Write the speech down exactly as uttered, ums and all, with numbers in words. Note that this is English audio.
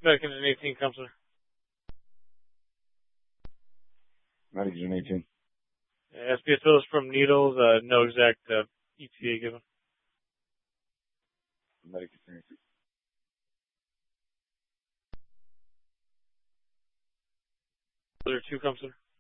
Suspect in an eighteen, Counselor. Medic in eighteen. S B S Phillips from Needles, uh, no exact uh, E T A given. Medic in eighteen. There two, Counselor.